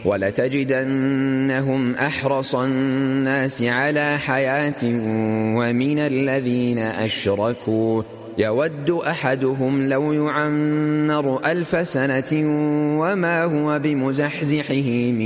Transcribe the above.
ولتجدنهم أحرص الناس على حياة ومن الذين أشركوا يود أحدهم لو يعمر 1000 سنة وما هو بمزحزحه